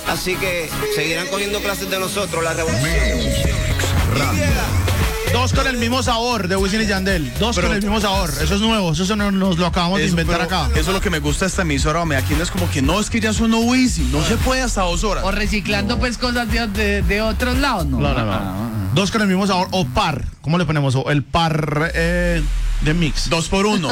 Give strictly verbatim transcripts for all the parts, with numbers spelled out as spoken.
Así que seguirán cogiendo clases de nosotros, la revolución. Dos con el mismo sabor de Wisin y Yandel. Dos pero, con el mismo sabor. Eso es nuevo. Eso no, nos lo acabamos eso, de inventar acá. Eso es lo que me gusta de esta emisora. Me aquí no es como que no, es que ya sonó Wisin. No se puede hasta dos horas. O reciclando no. pues cosas de, de, de otros lados. No, no, no, no. Ah, Dos con el mismo sabor. O par. ¿Cómo le ponemos? El par eh, de mix. Dos por uno.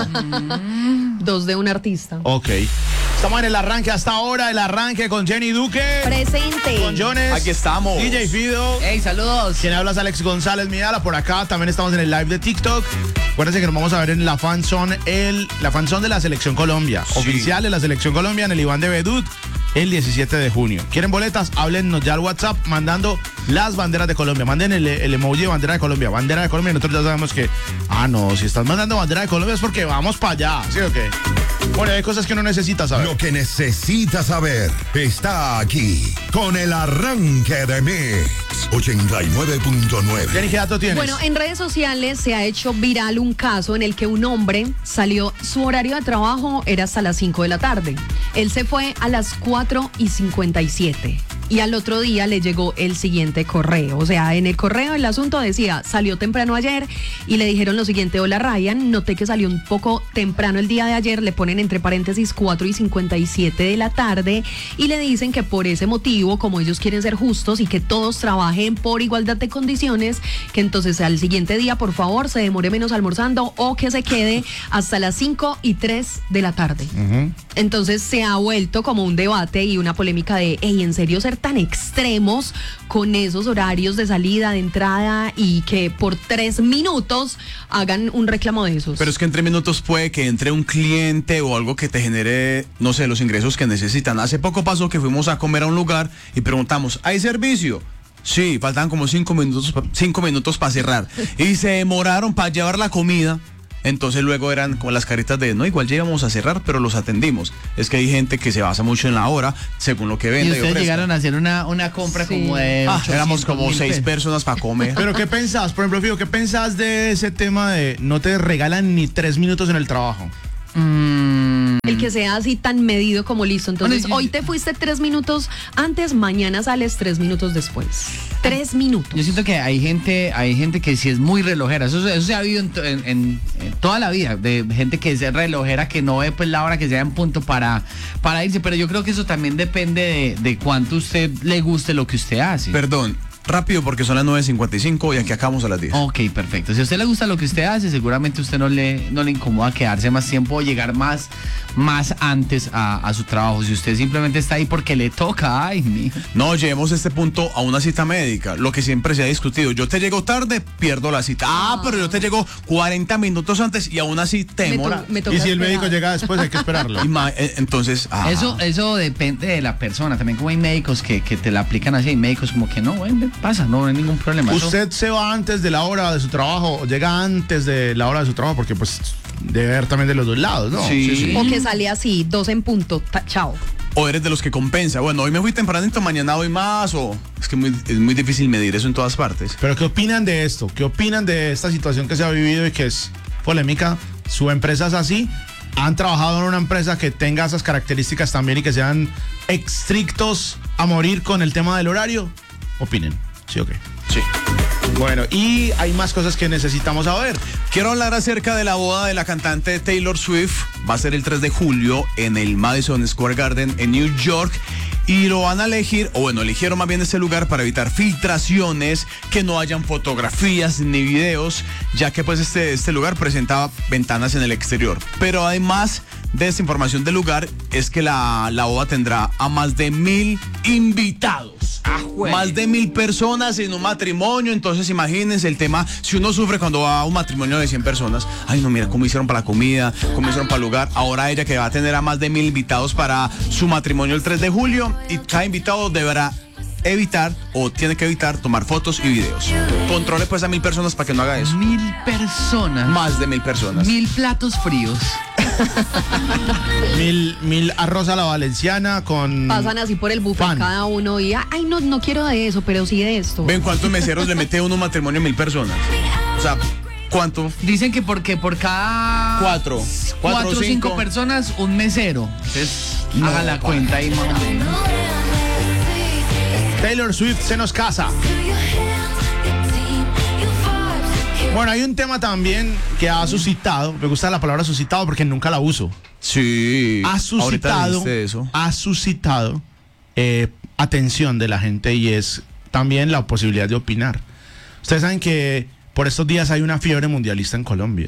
Dos de un artista. Ok. Estamos en el arranque hasta ahora, el arranque con Jenny Duque. Presente. Con Jones. Aquí estamos. D J Fido. Hey, saludos. Quien habla es Alex González Midala. Por acá también estamos en el live de TikTok. Acuérdense que nos vamos a ver en la fanzone, el, la fanzone de la Selección Colombia. Sí. Oficial de la Selección Colombia en el Iván de Bedut el diecisiete de junio. ¿Quieren boletas? Háblennos ya al WhatsApp mandando las banderas de Colombia. Manden el, el emoji de bandera de Colombia. Bandera de Colombia. Nosotros ya sabemos que, ah, no, si estás mandando bandera de Colombia es porque vamos para allá. ¿Sí o qué? Bueno, hay cosas que uno necesita saber. Lo que necesita saber está aquí con el arranque de Mix ochenta y nueve punto nueve. Jenny, ¿qué dato tienes? Bueno, en redes sociales se ha hecho viral un caso en el que un hombre salió, su horario de trabajo era hasta las cinco de la tarde. Él se fue a las cuatro y cincuenta y siete. Y al otro día le llegó el siguiente correo. O sea, en el correo el asunto decía, salió temprano ayer y le dijeron lo siguiente: hola Ryan, noté que salió un poco temprano el día de ayer, le ponen entre paréntesis cuatro y cincuenta y siete de la tarde y le dicen que por ese motivo, como ellos quieren ser justos y que todos trabajen por igualdad de condiciones, que entonces al siguiente día por favor se demore menos almorzando o que se quede hasta las cinco y tres de la tarde. Uh-huh. Entonces se ha vuelto como un debate y una polémica de, hey, ¿en serio ser tan extremos con esos horarios de salida, de entrada y que por tres minutos hagan un reclamo de esos? Pero es que en tres minutos puede que entre un cliente o algo que te genere, no sé, los ingresos que necesitan. Hace poco pasó que fuimos a comer a un lugar y preguntamos, ¿hay servicio? Sí, faltaban como cinco minutos, cinco minutos para cerrar. Y se demoraron para llevar la comida. Entonces luego eran como las caritas de, no, igual llegamos a cerrar, pero los atendimos. Es que hay gente que se basa mucho en la hora, según lo que vende. Y ustedes y ofrezca. Llegaron a hacer una, una compra sí. como de... Ah, éramos como seis personas para comer. Pero ¿qué pensás? Por ejemplo, Fido, ¿qué pensás de ese tema de no te regalan ni tres minutos en el trabajo? Mm. El que sea así tan medido como listo. Entonces, bueno, yo, hoy te fuiste tres minutos antes, mañana sales tres minutos después. Tres minutos. Yo siento que hay gente, hay gente que sí es muy relojera. Eso, eso se ha habido en, en, en, en toda la vida, de gente que es relojera, que no ve pues la hora que sea en punto para, para irse. Pero yo creo que eso también depende de, de cuánto usted le guste lo que usted hace. Perdón. Rápido porque son las nueve cincuenta y cinco y aquí acabamos a las diez. Ok, perfecto. Si a usted le gusta lo que usted hace, seguramente usted no le, no le incomoda quedarse más tiempo o llegar más, más antes a, a su trabajo. Si usted simplemente está ahí porque le toca, ay, mi. No, llevemos este punto a una cita médica, lo que siempre se ha discutido. Yo te llego tarde, pierdo la cita. Ah, pero yo te llego cuarenta minutos antes y aún así te demora. Me to- me y si el médico llega después, hay que esperarlo. Y ma- entonces, ah. Eso, eso depende de la persona. También como hay médicos que, que te la aplican así, hay médicos como que no, bueno, pasa, no hay ningún problema. ¿Usted se va antes de la hora de su trabajo o llega antes de la hora de su trabajo? Porque pues debe haber también de los dos lados, ¿no? Sí. sí, sí. O que sale así, dos en punto, ta- chao. O eres de los que compensa. Bueno, hoy me fui tempranito, mañana voy más. O es que muy, es muy difícil medir eso en todas partes. Pero ¿qué opinan de esto? ¿Qué opinan de esta situación que se ha vivido y que es polémica? ¿Su empresa es así? ¿Han trabajado en una empresa que tenga esas características también y que sean estrictos a morir con el tema del horario? Opinen. ¿Sí o qué? Sí. Bueno, y hay más cosas que necesitamos saber. Quiero hablar acerca de la boda de la cantante Taylor Swift. Va a ser el tres de julio en el Madison Square Garden en New York. Y lo van a elegir, o bueno, eligieron más bien este lugar para evitar filtraciones, que no hayan fotografías ni videos, ya que pues este, este lugar presentaba ventanas en el exterior. Pero además de esta información del lugar, es que la, la boda tendrá a más de mil invitados. Ah, más de mil personas en un matrimonio. Entonces imagínense el tema, si uno sufre cuando va a un matrimonio de cien personas, ay no, mira cómo hicieron para la comida, cómo hicieron para el lugar. Ahora ella que va a tener a más de mil invitados para su matrimonio el tres de julio, y cada invitado deberá evitar o tiene que evitar tomar fotos y videos. Controle pues a mil personas para que no haga eso. Mil personas. Más de mil personas. Mil platos fríos. mil, mil arroz a la valenciana con... Pasan así por el buffet pan. Cada uno y, ay, no, no quiero de eso, pero sí de esto. ¿Ven cuántos meseros le mete uno un matrimonio a mil personas? O sea, ¿cuánto? Dicen que porque por cada... Cuatro. Cuatro o cinco. cinco personas, un mesero. Entonces, no, haga la cuenta ahí, mamá. Taylor Swift se nos casa. Bueno, hay un tema también que ha suscitado, me gusta la palabra suscitado porque nunca la uso. Sí. Ha suscitado, dijiste eso. ha suscitado eh, atención de la gente y es también la posibilidad de opinar. Ustedes saben que por estos días hay una fiebre mundialista en Colombia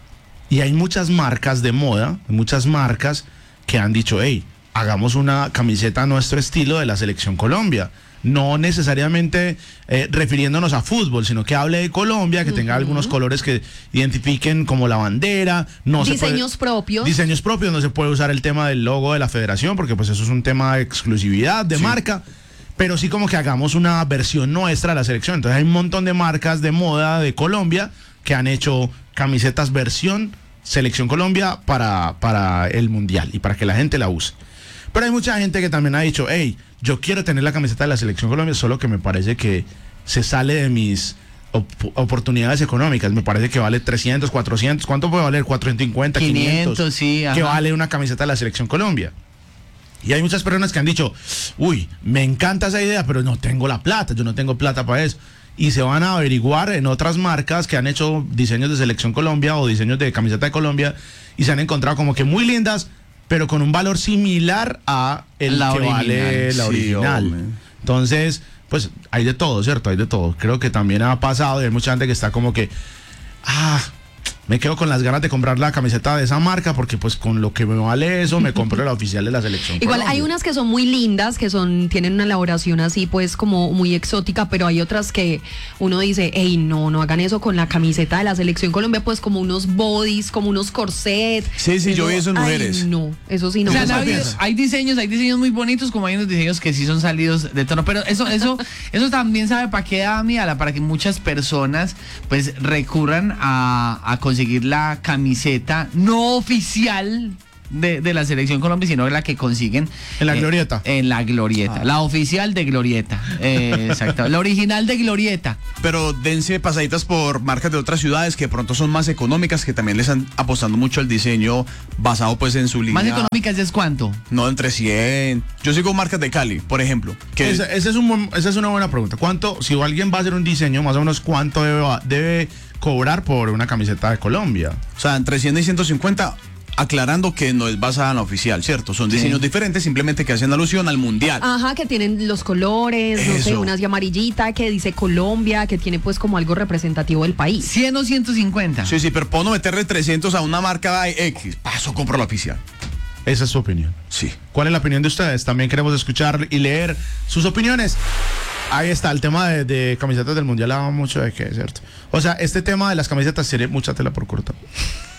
y hay muchas marcas de moda, muchas marcas que han dicho, hey, hagamos una camiseta a nuestro estilo de la Selección Colombia. No necesariamente eh, refiriéndonos a fútbol, sino que hable de Colombia, que uh-huh. tenga algunos colores que identifiquen como la bandera. No diseños se puede, propios. Diseños propios, no se puede usar el tema del logo de la federación, porque pues eso es un tema de exclusividad, de sí. marca. Pero sí como que hagamos una versión nuestra de la selección. Entonces hay un montón de marcas de moda de Colombia que han hecho camisetas versión Selección Colombia para, para el Mundial y para que la gente la use. Pero hay mucha gente que también ha dicho, hey, yo quiero tener la camiseta de la Selección Colombia, solo que me parece que se sale de mis op- oportunidades económicas. Me parece que vale trescientos, cuatrocientos, ¿cuánto puede valer? cuatrocientos cincuenta, quinientos, quinientos sí, que vale una camiseta de la Selección Colombia. Y hay muchas personas que han dicho, uy, me encanta esa idea, pero no tengo la plata, yo no tengo plata para eso. Y se van a averiguar en otras marcas que han hecho diseños de Selección Colombia o diseños de camiseta de Colombia y se han encontrado como que muy lindas, pero con un valor similar a el la que original, vale la sí, original. hombre. Entonces, pues hay de todo, ¿cierto? Hay de todo. Creo que también ha pasado y hay mucha gente que está como que, ah, me quedo con las ganas de comprar la camiseta de esa marca porque pues con lo que me vale eso me compro la oficial de la Selección Igual Colombia. hay unas que son muy lindas, que son tienen una elaboración así pues como muy exótica, pero hay otras que uno dice, hey, no, no hagan eso con la camiseta de la Selección Colombia, pues como unos bodies, como unos corsets. Sí, sí, yo vi eso en ay, mujeres. no, eso sí no. O sea, me no, parece. hay, hay diseños, hay diseños muy bonitos, como hay unos diseños que sí son salidos de tono, pero eso, eso, eso también sabe para qué da, Miala, para que muchas personas pues recurran a, a conseguir la camiseta no oficial de, de la Selección Colombia, sino la que consiguen En la eh, Glorieta. En la Glorieta, Ah. la oficial de Glorieta, eh, exacto, la original de Glorieta. Pero dense pasaditas por marcas de otras ciudades que de pronto son más económicas, que también les están apostando mucho al diseño basado pues en su línea. Más económicas es cuánto. No, entre cien. Yo sigo marcas de Cali, por ejemplo. Que Esa, esa es un, buen- esa es una buena pregunta. ¿Cuánto, si alguien va a hacer un diseño, más o menos cuánto debe, debe cobrar por una camiseta de Colombia? O sea, entre cien y ciento cincuenta, aclarando que no es basada en la oficial, ¿cierto? Son diseños diferentes, simplemente que hacen alusión al mundial. Ajá, que tienen los colores, no sé, Eso. una así amarillita que dice Colombia, que tiene pues como algo representativo del país. cien o ciento cincuenta. Sí, sí, pero puedo no meterle trescientos a una marca X. Paso, compro la oficial. Esa es su opinión. Sí. ¿Cuál es la opinión de ustedes? También queremos escuchar y leer sus opiniones. Ahí está, el tema de, de camisetas del Mundial habla mucho de qué, ¿cierto? O sea, este tema de las camisetas tiene mucha tela por cortar.